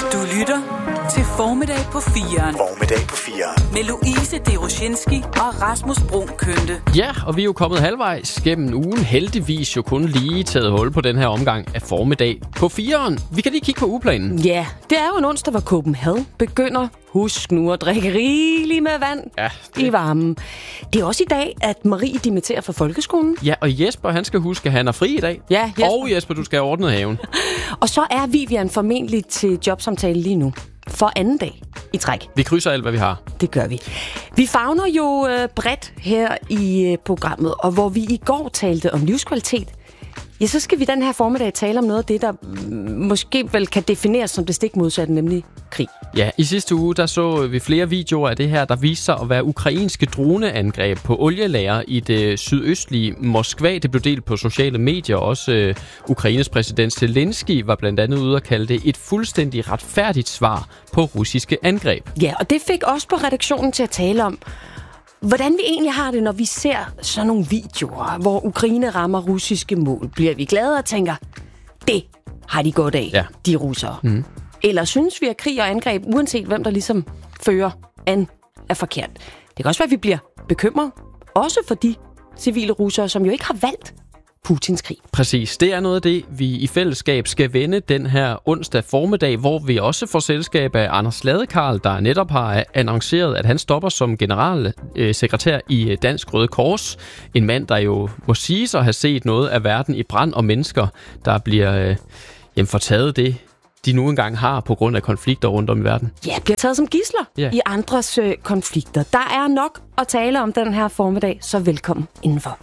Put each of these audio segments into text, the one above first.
Du lytter til Formiddag på 4'eren. Formiddag på 4'eren. Med Louise Deroshinski og Rasmus Brun Kønte. Ja, og vi er jo kommet halvvejs gennem ugen. Heldigvis jo kun lige taget hul på den her omgang af Formiddag på 4'eren. Vi kan lige kigge på ugeplanen. Ja, det er jo en onsdag, hvor Copenhagen begynder. Husk nu at drikke rigeligt med vand i varmen. Det er også i dag, at Marie dimitterer fra folkeskolen. Ja, og Jesper, han skal huske, at han er fri i dag. Ja, Jesper. Og Jesper, du skal have ordnet haven. Og så er Vivian formentlig til jobsamtale lige nu. For anden dag i træk. Vi krydser alt, hvad vi har. Det gør vi. Vi favner jo bredt her i programmet, og hvor vi i går talte om livskvalitet, ja, så skal vi den her formiddag tale om noget af det, der måske vel kan defineres som det stik modsatte, nemlig krig. Ja, i sidste uge, der så vi flere videoer af det her, der viste sig at være ukrainske droneangreb på olielager i det sydøstlige Moskva. Det blev delt på sociale medier. Også Ukraines præsident Zelensky var blandt andet ude at kalde det et fuldstændig retfærdigt svar på russiske angreb. Ja, og det fik os på redaktionen til at tale om, hvordan vi egentlig har det, når vi ser sådan nogle videoer, hvor Ukraine rammer russiske mål. Bliver vi glade og tænker, det har de godt af, de russere. Mm. Eller synes vi, at krig og angreb, uanset hvem der ligesom fører an, er forkert. Det kan også være, at vi bliver bekymret. Også for de civile russere, som jo ikke har valgt Putins krig. Præcis. Det er noget af det, vi i fællesskab skal vende den her onsdag formiddag, hvor vi også får selskab af Anders Ladekarl, der netop har annonceret, at han stopper som generalsekretær i Dansk Røde Kors. En mand, der jo må siges at have set noget af verden i brand, og mennesker, der bliver fortaget det, de nu engang har på grund af konflikter rundt om i verden. Ja, bliver taget som gidsler i andres konflikter. Der er nok at tale om den her formiddag, så velkommen indenfor.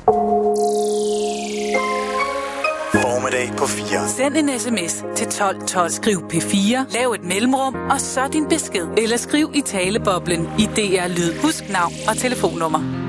Formiddag på 4. Send en sms til 1212. Skriv P4, lav et mellemrum, og så din besked. Eller skriv i taleboblen i DR Lyd. Husk navn og telefonnummer.